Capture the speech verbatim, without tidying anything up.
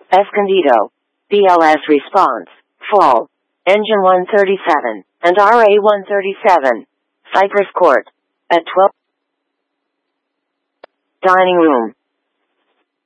Escondido, B L S Response, Fall, Engine one thirty-seven, and R A one thirty-seven, Cypress Court, at twelve. Dining room.